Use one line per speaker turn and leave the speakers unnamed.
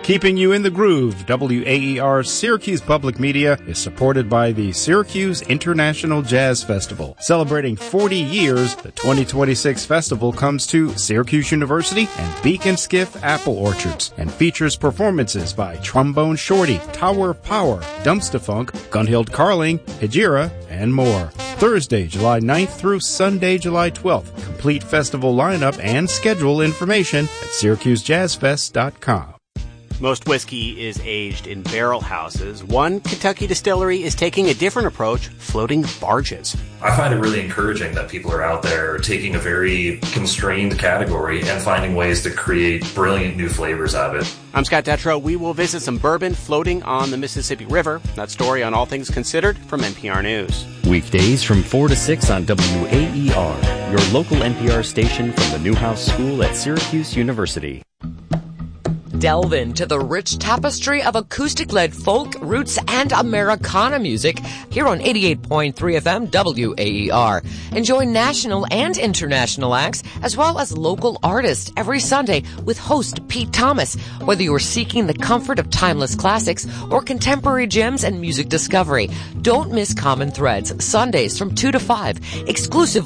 Keeping you in the groove, WAER Syracuse Public Media is supported by the Syracuse International Jazz Festival. Celebrating 40 years, the 2026 festival comes to Syracuse University and Beacon Skiff Apple Orchards and features performances by Trombone Shorty, Tower of Power, Dumpsta-Funk, Gunhild Carling, Hejira, and more. Thursday, July 9th through Sunday, July 12th. Complete festival lineup and schedule information at syracusejazzfest.com.
Most whiskey is aged in barrel houses. One Kentucky distillery is taking a different approach, floating barges.
I find it really encouraging that people are out there taking a very constrained category and finding ways to create brilliant new flavors out of it.
I'm Scott Detrow. We will visit some bourbon floating on the Mississippi River. That story on All Things Considered from NPR News.
Weekdays from 4 to 6 on WAER, your local NPR station from the Newhouse School at Syracuse University.
Delve into the rich tapestry of acoustic-led folk, roots, and Americana music here on 88.3 FM WAER. Enjoy national and international acts as well as local artists every Sunday with host Pete Thomas. Whether you're seeking the comfort of timeless classics or contemporary gems and music discovery, don't miss Common Threads Sundays from 2 to 5, exclusively